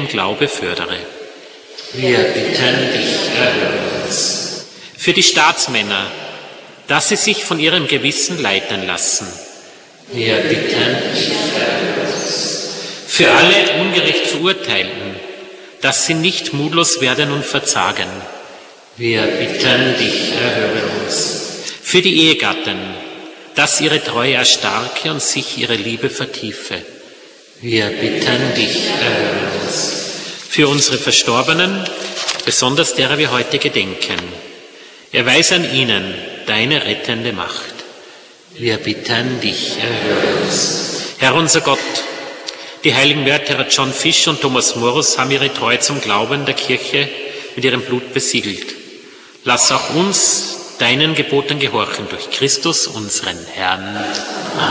im Glaube fördere. Wir bitten dich, erhöre uns. Für die Staatsmänner, dass sie sich von ihrem Gewissen leiten lassen. Wir bitten dich, erhöre uns. Für alle ungerecht Verurteilten, dass sie nicht mutlos werden und verzagen. Wir bitten dich, erhöre uns. Für die Ehegatten, dass ihre Treue erstarke und sich ihre Liebe vertiefe. Wir bitten dich, erhöre uns. Für unsere Verstorbenen, besonders derer wir heute gedenken, erweise an ihnen deine rettende Macht. Wir bitten dich, erhöre uns. Herr unser Gott, die heiligen Märtyrer John Fish und Thomas Morus haben ihre Treue zum Glauben der Kirche mit ihrem Blut besiegelt. Lass auch uns deinen Geboten gehorchen durch Christus, unseren Herrn.